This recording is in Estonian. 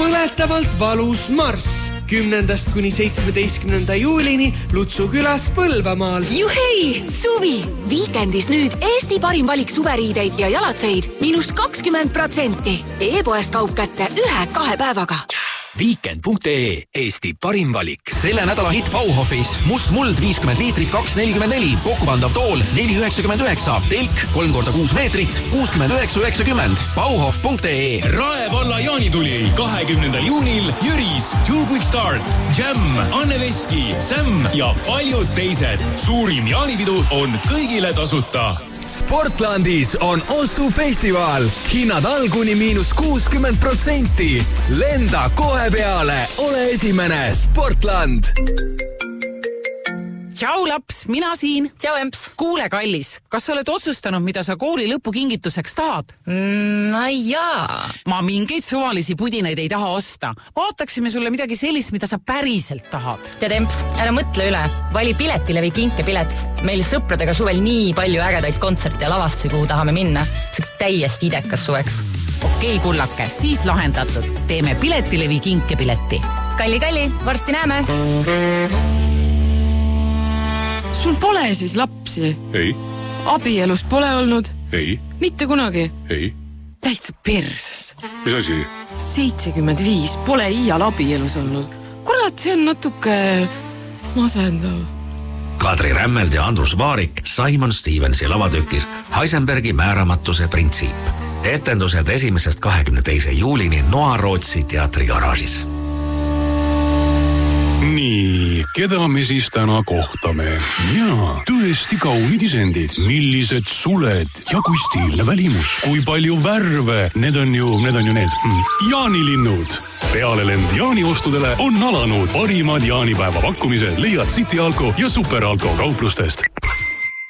põletavalt valus marss 10. kuni 17. juulini Lutsu külas Põlvamaal. Juhei! Suvi! Viikendis nüüd Eesti parim valik suveriideid ja jalatseid -20%. E-poest kaup kätte 1-2 päevaga. Weekend.ee Eesti parim valik. Selle nädala hitt Bauhofis. Must muld 50 liitrit 2,44. Kokkupandav tool 4,99. Telk 3x6 meetrit 69,90. Bauhof.ee. Rae valla jaanituli 20. juunil Jüris, Two Quick Start, Jam, Anne Veski, Sam ja paljud teised. Suurim jaanipidu on kõigile tasuta. Sportlandis on ostufestival. Hinnad alguni -60%. Lenda kohe peale. Ole esimene. Sportland. Tšau laps, mina siin. Tšau emps. Kuule kallis, kas sa oled otsustanud, mida sa kooli lõpukingituseks tahad? No jaa. Ma mingeid suvalisi pudinaid ei taha osta. Vaataksime sulle midagi sellist, mida sa päriselt tahad. Tead emps, ära mõtle üle. Vali Piletile või kinkepilet. Meil sõpradega suvel nii palju ägedaid kontserte ja lavastusi, kuhu tahame minna. Seks täiesti idekas suveks. Okei, kullake, siis lahendatud. Teeme Piletile või kinkepileti. Kalli, varsti näeme. Sul pole siis lapsi? Ei. Abielus pole olnud? Ei. Mitte kunagi? Ei. Täitsa perses. Mis asi? 75, pole iial abielus olnud. Kurat, see on natuke masendav. Kadri Rämmeld ja Andrus Vaarik Simon Stevensi lavatükis Heisenbergi määramatuse printsiip. Etendused 1.–22. juulini Noa Rootsi teatrigaraažis. Nii, keda me siis täna kohtame? Jaa, tõesti kaunid isendid. Millised suled ja kui stiilne välimus. Kui palju värve. Need on ju need. Jaanilinnud. Pealelend jaaniostudele on alanud. Parimad jaanipäeva pakkumised leiad City Alko ja Super Alko kauplustest.